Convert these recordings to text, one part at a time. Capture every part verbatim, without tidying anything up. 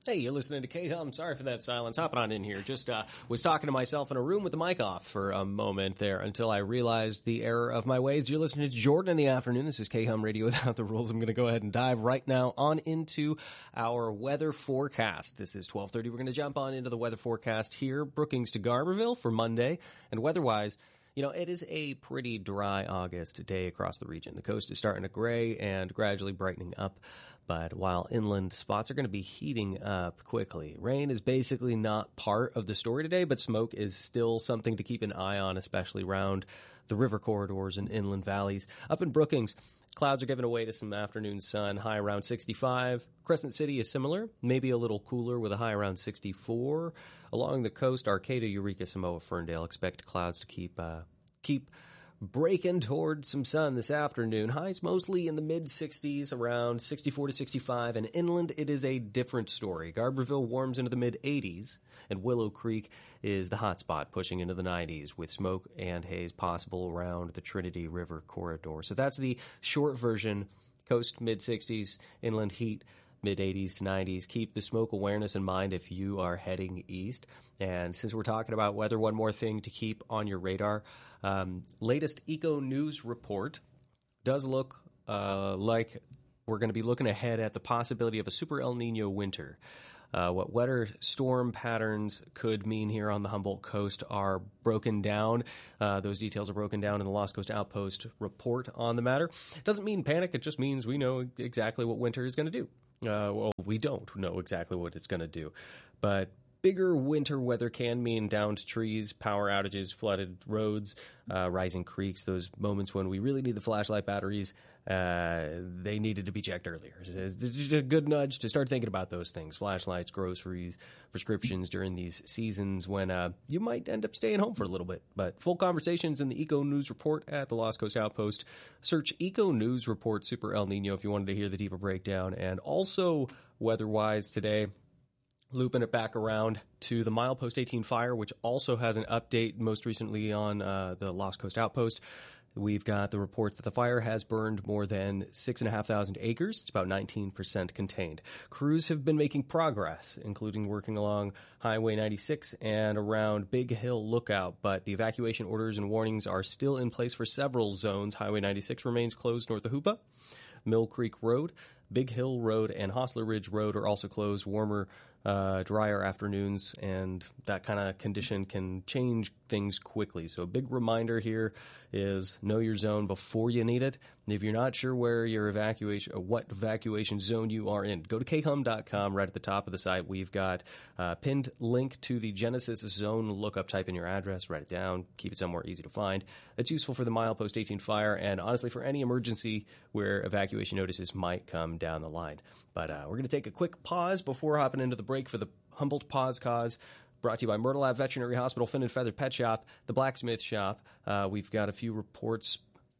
Hey, you're listening to K-Hum. Sorry for that silence. Hopping on in here. Just uh, was talking to myself in a room with the mic off for a moment there until I realized the error of my ways. You're listening to Jordan in the Afternoon. This is K-Hum Radio Without the Rules. I'm going to go ahead and dive right now on into our weather forecast. This is twelve thirty. We're going to jump on into the weather forecast here. Brookings to Garberville for Monday. And weather-wise, you know, it is a pretty dry August day across the region. The coast is starting to gray and gradually brightening up, but while inland spots are going to be heating up quickly. Rain is basically not part of the story today, but smoke is still something to keep an eye on, especially around the river corridors and inland valleys. Up in Brookings, clouds are giving way to some afternoon sun, high around sixty-five. Crescent City is similar, maybe a little cooler with a high around sixty-four. Along the coast, Arcata, Eureka, Samoa, Ferndale, expect clouds to keep uh, keep breaking toward some sun this afternoon. Highs mostly in the mid-sixties, around sixty-four to sixty-five. And inland, it is a different story. Garberville warms into the mid-eighties, and Willow Creek is the hot spot, pushing into the nineties, with smoke and haze possible around the Trinity River corridor. So that's the short version. Coast mid-sixties, inland heat mid-eighties to nineties. Keep the smoke awareness in mind if you are heading east. And since we're talking about weather, one more thing to keep on your radar. Um, latest Eco News report does look uh, like we're going to be looking ahead at the possibility of a super El Nino winter. Uh, what weather storm patterns could mean here on the Humboldt Coast are broken down. Uh, those details are broken down in the Lost Coast Outpost report on the matter. It doesn't mean panic. It just means we know exactly what winter is going to do. Uh, well, we don't know exactly what it's going to do. But bigger winter weather can mean downed trees, power outages, flooded roads, uh, rising creeks, those moments when we really need the flashlight batteries. Uh, they needed to be checked earlier. It's just a good nudge to start thinking about those things. Flashlights, groceries, prescriptions during these seasons when uh, you might end up staying home for a little bit. But full conversations in the Eco News Report at the Lost Coast Outpost. Search Eco News Report Super El Nino if you wanted to hear the deeper breakdown. And also, weather-wise today, looping it back around to the Milepost eighteen fire, which also has an update most recently on uh, the Lost Coast Outpost. We've got the reports that the fire has burned more than six and a half thousand acres. It's about nineteen percent contained. Crews have been making progress, including working along Highway ninety-six and around Big Hill Lookout, but the evacuation orders and warnings are still in place for several zones. Highway ninety-six remains closed north of Hoopa. Mill Creek Road, Big Hill Road, and Hostler Ridge Road are also closed. Warmer, uh, drier afternoons, and that kind of condition can change things quickly. So a big reminder here is know your zone before you need it. And if you're not sure where your evacuation, or what evacuation zone you are in, go to K hum dot com. Right at the top of the site, we've got a pinned link to the Genesis zone lookup. Type in your address, write it down, keep it somewhere easy to find. It's useful for the Milepost eighteen fire, and honestly for any emergency where evacuation notices might come down the line. But uh, we're going to take a quick pause before hopping into the break for the Humboldt Pause Cause, brought to you by Myrtle Ave Veterinary Hospital, Fin and Feather Pet Shop, the Blacksmith Shop. Uh, we've got a few reports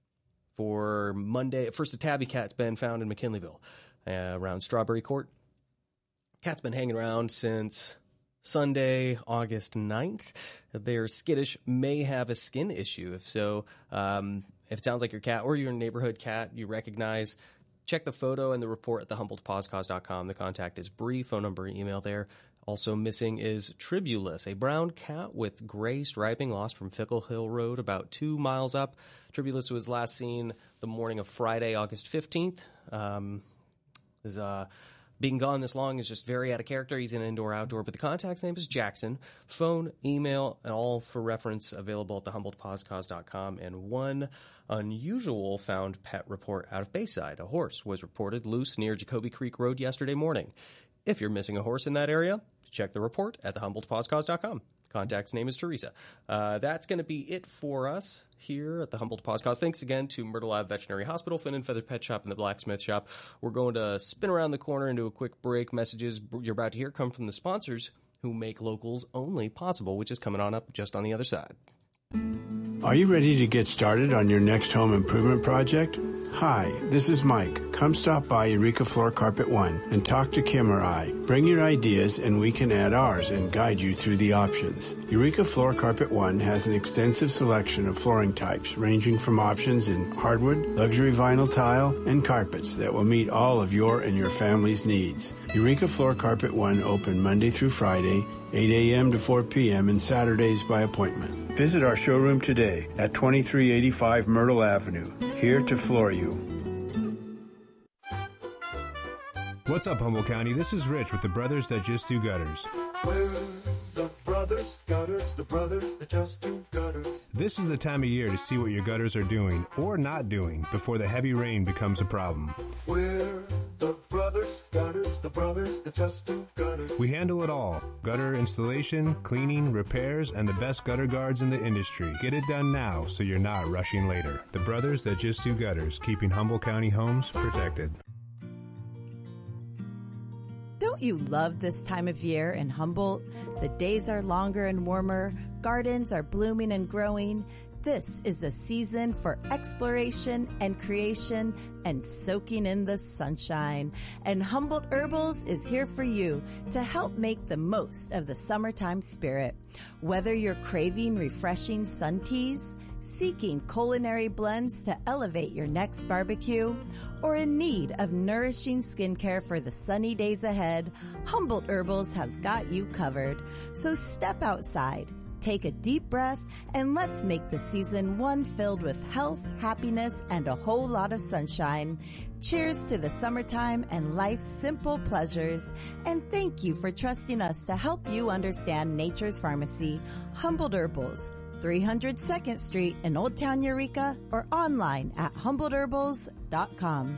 for Monday. First, a tabby cat's been found in McKinleyville uh, around Strawberry Court. Cat's been hanging around since Sunday, August ninth. They're skittish, may have a skin issue. If so, um, if it sounds like your cat or your neighborhood cat you recognize, check the photo and the report at the Humboldt Pause Cause dot com. The contact is brief, phone number, email there. Also missing is Tribulus, a brown cat with gray striping lost from Fickle Hill Road about two miles up. Tribulus was last seen the morning of Friday, August fifteenth. Um, is, uh, being gone this long is just very out of character. He's in indoor-outdoor, but the contact's name is Jackson. Phone, email, and all for reference available at the Humboldt Pause Cause dot com. And one unusual found pet report out of Bayside. A horse was reported loose near Jacoby Creek Road yesterday morning. If you're missing a horse in that area, check the report at the Humboldt Pause Cause dot com. Contact's name is Teresa. Uh, that's going to be it for us here at the Humboldt Pause Cause. Thanks again to Myrtle Ave Veterinary Hospital, Fin and Feather Pet Shop, and the Blacksmith Shop. We're going to spin around the corner into a quick break. Messages you're about to hear come from the sponsors who make locals only possible, which is coming on up just on the other side. Are you ready to get started on your next home improvement project? Hi, this is Mike. Come stop by Eureka Floor Carpet One and talk to Kim or I. Bring your ideas and we can add ours and guide you through the options. Eureka Floor Carpet One has an extensive selection of flooring types ranging from options in hardwood, luxury vinyl tile, and carpets that will meet all of your and your family's needs. Eureka Floor Carpet One open Monday through Friday, eight a.m. to four p.m. and Saturdays by appointment. Visit our showroom today at twenty-three eighty-five Myrtle Avenue. Here to floor you. What's up, Humboldt County? This is Rich with the Brothers That Just Do Gutters. We're the Brothers Gutters, the Brothers That Just Do Gutters. This is the time of year to see what your gutters are doing or not doing before the heavy rain becomes a problem. We're the Brothers Gutters, the Brothers That Just Do Gutters. We handle it all. Gutter installation, cleaning, repairs, and the best gutter guards in the industry. Get it done now so you're not rushing later. The Brothers That Just Do Gutters, keeping Humboldt County homes protected. Don't you love this time of year in Humboldt? The days are longer and warmer, gardens are blooming and growing. This is a season for exploration and creation and soaking in the sunshine. And Humboldt Herbals is here for you to help make the most of the summertime spirit. Whether you're craving refreshing sun teas, seeking culinary blends to elevate your next barbecue, or in need of nourishing skincare for the sunny days ahead, Humboldt Herbals has got you covered. So step outside, take a deep breath, and let's make the season one filled with health, happiness, and a whole lot of sunshine. Cheers to the summertime and life's simple pleasures. And thank you for trusting us to help you understand nature's pharmacy, Humboldt Herbals. three hundred second Street in Old Town Eureka, or online at humboldt herbals dot com.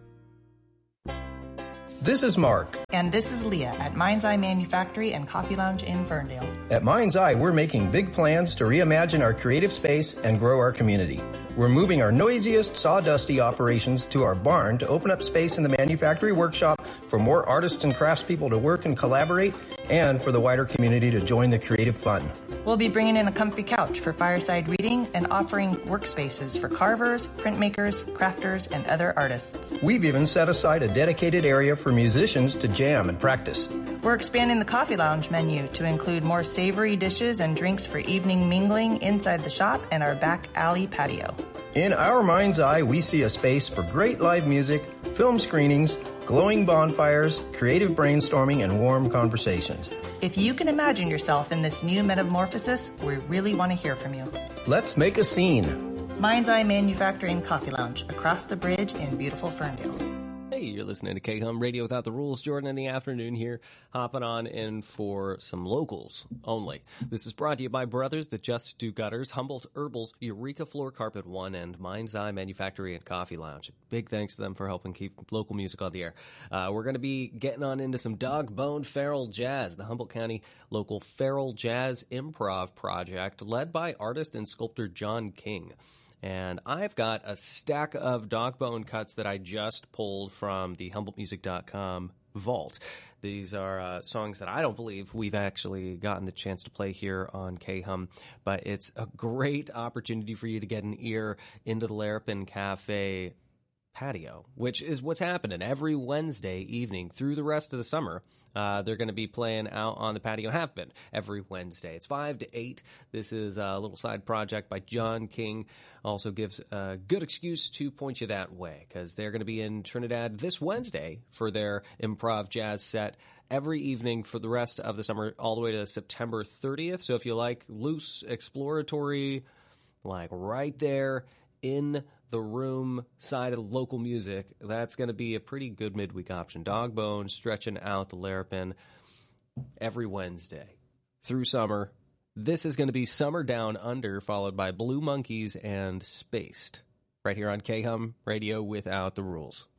This is Mark. And this is Leah at Mind's Eye Manufactory and Coffee Lounge in Ferndale. At Mind's Eye, we're making big plans to reimagine our creative space and grow our community. We're moving our noisiest, sawdusty operations to our barn to open up space in the manufactory workshop for more artists and craftspeople to work and collaborate, and for the wider community to join the creative fun. We'll be bringing in a comfy couch for fireside reading and offering workspaces for carvers, printmakers, crafters, and other artists. We've even set aside a dedicated area for musicians to jam and practice. We're expanding the coffee lounge menu to include more savory dishes and drinks for evening mingling inside the shop and our back alley patio. In our Mind's Eye, we see a space for great live music, film screenings, glowing bonfires, creative brainstorming, and warm conversations. If you can imagine yourself in this new metamorphosis, we really want to hear from you. Let's make a scene. Mind's Eye Manufacturing Coffee Lounge, across the bridge in beautiful Ferndale. Hey, you're listening to K-Hum Radio Without the Rules. Jordan in the afternoon here, hopping on in for some locals only. This is brought to you by Brothers That Just Do Gutters, Humboldt Herbals, Eureka Floor Carpet One, and Mind's Eye Manufactory and Coffee Lounge. Big thanks to them for helping keep local music on the air. Uh, we're going to be getting on into some dog-boned feral jazz, the Humboldt County local feral jazz improv project led by artist and sculptor John King. And I've got a stack of dog bone cuts that I just pulled from the humboldt music dot com vault. These are uh, songs that I don't believe we've actually gotten the chance to play here on K-Hum, but it's a great opportunity for you to get an ear into the Larapin Cafe patio, which is what's happening every Wednesday evening through the rest of the summer. Uh, they're going to be playing out on the patio, have been every Wednesday. It's five to eight. This is a little side project by John King. Also gives a good excuse to point you that way, because they're going to be in Trinidad this Wednesday for their improv jazz set every evening for the rest of the summer, all the way to September thirtieth. So if you like loose, exploratory, like right there in the room side of local music, that's going to be a pretty good midweek option. Dog Bone stretching out the Larapin every Wednesday through summer. This is going to be Summer Down Under, followed by Blue Monkeys and Spaced, right here on K-Hum Radio Without the Rules.